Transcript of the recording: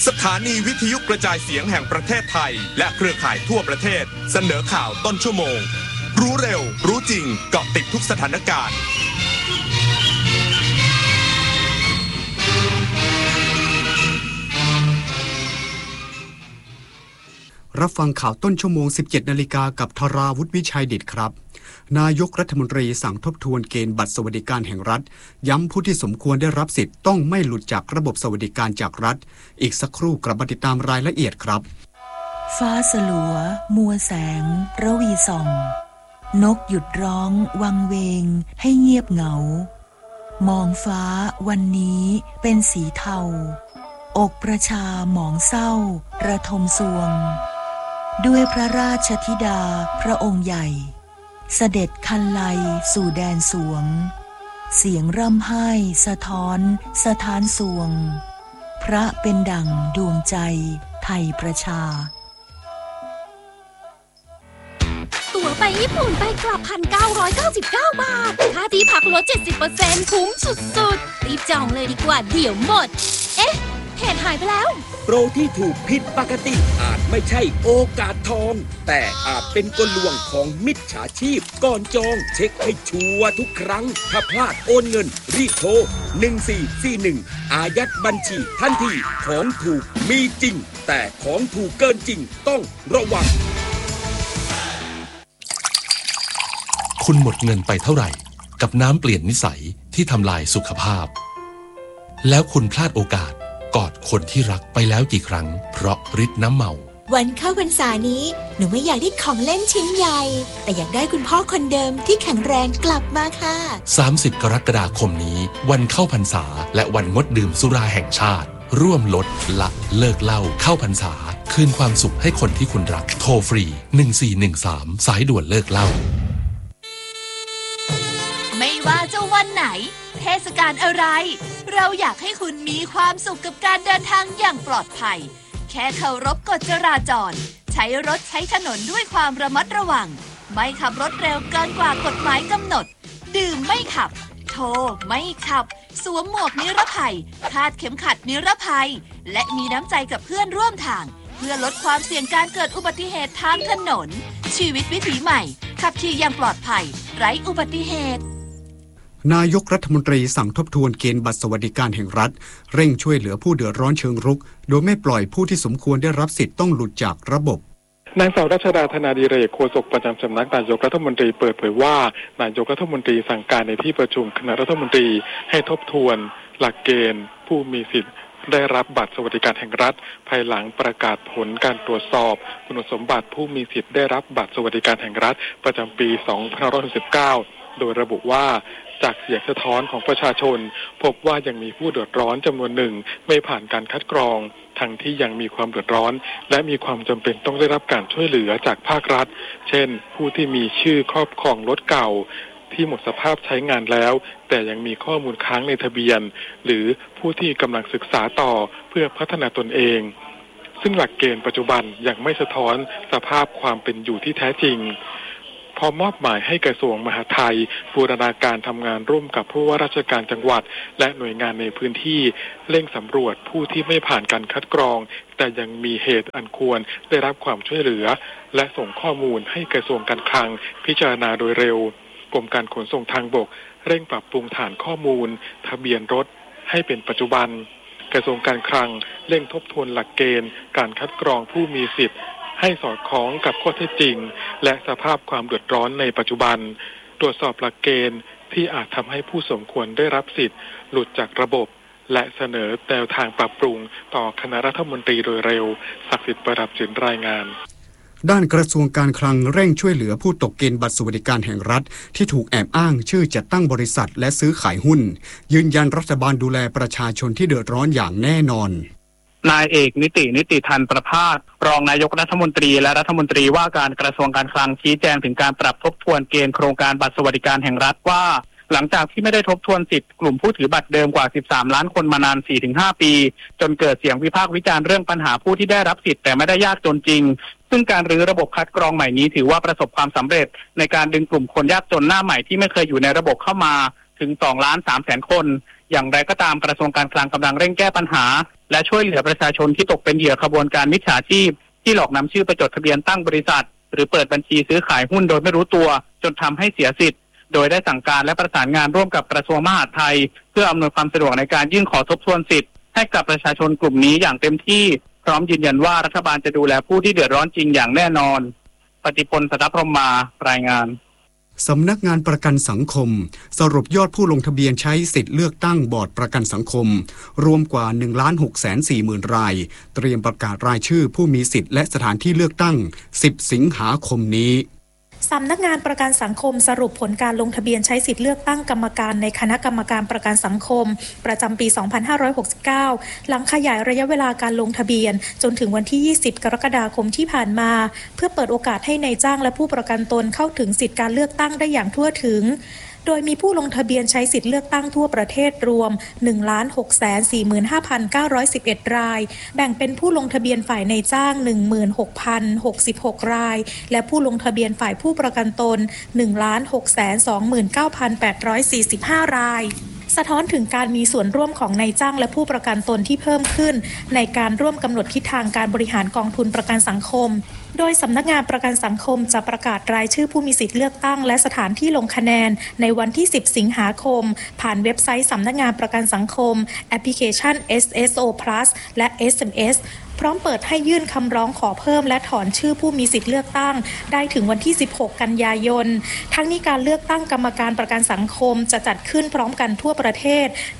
สถานีวิทยุกระจายเสียงแห่งประเทศไทยและเครือข่ายทั่วประเทศเสนอข่าวต้นชั่วโมงรู้เร็วรู้จริงเกาะติดทุกสถานการณ์รับฟังข่าวต้นชั่วโมง 17 นาฬิกากับธราวุฒิวิชัยดิษฐ์ครับนายกรัฐมนตรีสั่งทบทวนเกณฑ์บัตรสวัสดิการแห่งรัฐย้ำผู้ที่สมควรได้รับสิทธิ์ต้องไม่หลุดจากระบบสวัสดิการจากรัฐอีกสักครู่กลับมาติดตามรายละเอียดครับฟ้าสลัวมัวแสงระวีส่องนกหยุดร้องวังเวงให้เงียบเหงามองฟ้าวันนี้เป็นสีเทาอกประชาหมองเศร้าระทมสวงด้วยพระราชธิดาพระองค์ใหญ่เสด็จคันไลสู่แดนสวงเสียงร่ำไห้สะท้อนสถานสวงพระเป็นดั่งดวงใจไทยประชาตั๋วไปญี่ปุ่นไปกลับ 1,999 บาทค่าที่พักลด 70% คุ้มสุดๆรีบจองเลยดีกว่าเดี๋ยวหมดเอ๊ะเหตุหายไปแล้วโปรที่ถูกผิดปกติอาจไม่ใช่โอกาสทองแต่อาจเป็นกลลวงของมิจฉาชีพก่อนจองเช็คให้ชัวร์ทุกครั้งถ้าพลาดโอนเงินรีบโทร1441อายัดบัญชีทันทีของถูกมีจริงแต่ของถูกเกินจริงต้องระวังคุณหมดเงินไปเท่าไหร่กับน้ำเปลี่ยนนิสัยที่ทำลายสุขภาพแล้วคุณพลาดโอกาสกอดคนที่รักไปแล้วกี่ครั้งเพราะฤทธิ์น้ำเมาวันเข้าพรรษานี้หนูไม่อยากได้ของเล่นชิ้นใหญ่แต่อยากได้คุณพ่อคนเดิมที่แข็งแรงกลับมาค่ะ 30 กรกฎาคมนี้วันเข้าพรรษาและวันงดดื่มสุราแห่งชาติร่วมลดละเลิกเหล้าเข้าพรรษาคืนความสุขให้คนที่คุณรักโทรฟรี1413สายด่วนเลิกเหล้าไม่ว่าจะวันไหนเทศกาลอะไรเราอยากให้คุณมีความสุขกับการเดินทางอย่างปลอดภัยแค่เคารพกฎจราจรใช้รถใช้ถนนด้วยความระมัดระวังไม่ขับรถเร็วเกินกว่ากฎหมายกำหนดดื่มไม่ขับโทรไม่ขับสวมหมวกนิรภัยคาดเข็มขัดนิรภัยและมีน้ำใจกับเพื่อนร่วมทางเพื่อลดความเสี่ยงการเกิดอุบัติเหตุทางถนนชีวิตวิถีใหม่ขับขี่อย่างปลอดภัยไร้อุบัติเหตุนายกรัฐมนตรีสั่งทบทวนเกณฑ์บัตรสวัสดิการแห่งรัฐเร่งช่วยเหลือผู้เดือดร้อนเชิงรุกโดยไม่ปล่อยผู้ที่สมควรได้รับสิทธิ์ต้องหลุดจากระบบนางสาวรัชดาธนาดิเรกโฆษกประจำสำนักนายกรัฐมนตรีเปิดเผยว่านายกรัฐมนตรีสั่งการในที่ประชุมคณะรัฐมนตรีให้ทบทวนหลักเกณฑ์ผู้มีสิทธิ์ได้รับบัตรสวัสดิการแห่งรัฐภายหลังประกาศผลการตรวจสอบคุณสมบัติผู้มีสิทธิ์ได้รับบัตรสวัสดิการแห่งรัฐประจำปี 2569 โดยระบุว่าจากเสียงสะท้อนของประชาชนพบว่ายังมีผู้เดือดร้อนจำนวนหนึ่งไม่ผ่านการคัดกรองทั้งที่ยังมีความเดือดร้อนและมีความจำเป็นต้องได้รับการช่วยเหลือจากภาครัฐเช่นผู้ที่มีชื่อครอบครองรถเก่าที่หมดสภาพใช้งานแล้วแต่ยังมีข้อมูลค้างในทะเบียนหรือผู้ที่กำลังศึกษาต่อเพื่อพัฒนาตนเองซึ่งหลักเกณฑ์ปัจจุบันยังไม่สะท้อนสภาพความเป็นอยู่ที่แท้จริงพอมอบหมายให้กระทรวงมหาดไทยบูรณาการทำงานร่วมกับผู้ว่าราชการจังหวัดและหน่วยงานในพื้นที่เร่งสำรวจผู้ที่ไม่ผ่านการคัดกรองแต่ยังมีเหตุอันควรได้รับความช่วยเหลือและส่งข้อมูลให้กระทรวงการคลังพิจารณาโดยเร็วกรมการขนส่งทางบกเร่งปรับปรุงฐานข้อมูลทะเบียนรถให้เป็นปัจจุบันกระทรวงการคลังเร่งทบทวนหลักเกณฑ์การคัดกรองผู้มีสิทธิ์ให้สอดคล้องกับข้อเท็จจริงและสภาพความเดือดร้อนในปัจจุบันตรวจสอบหลักเกณฑ์ที่อาจทำให้ผู้สมควรได้รับสิทธิ์หลุดจากระบบและเสนอแนวทางปรับปรุงต่อคณะรัฐมนตรีโดยเร็วศักดิ์สิทธิ์ประดับจินรายงานด้านกระทรวงการคลังเร่งช่วยเหลือผู้ตกเกณฑ์บัตรสวัสดิการแห่งรัฐที่ถูกแอบอ้างชื่อจัดตั้งบริษัทและซื้อขายหุ้นยืนยันรัฐบาลดูแลประชาชนที่เดือดร้อนอย่างแน่นอนนายเอกนิติธันประภาสรองนายกรัฐมนตรีและรัฐมนตรีว่าการกระทรวงการคลังชี้แจงถึงการปรับทบทวนเกณฑ์โครงการบัตรสวัสดิการแห่งรัฐว่าหลังจากที่ไม่ได้ทบทวนสิทธิ์กลุ่มผู้ถือบัตรเดิมกว่า13ล้านคนมานาน 4-5 ปีจนเกิดเสียงวิพากษ์วิจารณ์เรื่องปัญหาผู้ที่ได้รับสิทธิ์แต่ไม่ได้ยากจนจริงซึ่งการรื้อระบบคัดกรองใหม่นี้ถือว่าประสบความสำเร็จในการดึงกลุ่มคนยากจนหน้าใหม่ที่ไม่เคยอยู่ในระบบเข้ามาถึง2.3 ล้านคนอย่างไรก็ตามกระทรวงการคลังกำลังเร่งแก้ปัญหาและช่วยเหลือประชาชนที่ตกเป็นเหยื่อขบวนการมิจฉาชีพที่หลอกนำชื่อไปจดทะเบียนตั้งบริษัทหรือเปิดบัญชีซื้อขายหุ้นโดยไม่รู้ตัวจนทำให้เสียสิทธิ์โดยได้สั่งการและประสานงานร่วมกับกระทรวงมหาดไทยเพื่ออำนวยความสะดวกในการยื่นขอทบทวนสิทธิ์ให้กับประชาชนกลุ่มนี้อย่างเต็มที่พร้อมยืนยันว่ารัฐบาลจะดูแลผู้ที่เดือดร้อนจริงอย่างแน่นอนปฏิพล สัทธพรหมมารายงานสำนักงานประกันสังคมสรุปยอดผู้ลงทะเบียนใช้สิทธิ์เลือกตั้งบอร์ดประกันสังคมรวมกว่า 1,640,000 รายเตรียมประกาศรายชื่อผู้มีสิทธิ์และสถานที่เลือกตั้ง10 สิงหาคมนี้สำนักงานประกันสังคมสรุปผลการลงทะเบียนใช้สิทธิเลือกตั้งกรรมการในคณะกรรมการประกันสังคมประจำปี 2569 หลังขยายระยะเวลาการลงทะเบียนจนถึงวันที่ 20 กรกฎาคมที่ผ่านมาเพื่อเปิดโอกาสให้นายจ้างและผู้ประกันตนเข้าถึงสิทธิการเลือกตั้งได้อย่างทั่วถึงโดยมีผู้ลงทะเบียนใช้สิทธิเลือกตั้งทั่วประเทศรวม 1,645,911 รายแบ่งเป็นผู้ลงทะเบียนฝ่ายนายจ้าง 16,066 รายและผู้ลงทะเบียนฝ่ายผู้ประกันตน 1,629,845 รายสะท้อนถึงการมีส่วนร่วมของนายจ้างและผู้ประกันตนที่เพิ่มขึ้นในการร่วมกำหนดทิศทางการบริหารกองทุนประกันสังคมโดยสำนักงานประกันสังคมจะประกาศรายชื่อผู้มีสิทธิเลือกตั้งและสถานที่ลงคะแนนในวันที่ 10 สิงหาคมผ่านเว็บไซต์สำนักงานประกันสังคมแอปพลิเคชัน SSO Plus และ SMS พร้อมเปิดให้ยื่นคำร้องขอเพิ่มและถอนชื่อผู้มีสิทธิเลือกตั้งได้ถึงวันที่ 16 กันยายนทั้งนี้การเลือกตั้งกรรมการประกันสังคมจะจัดขึ้นพร้อมกันทั่วประเทศ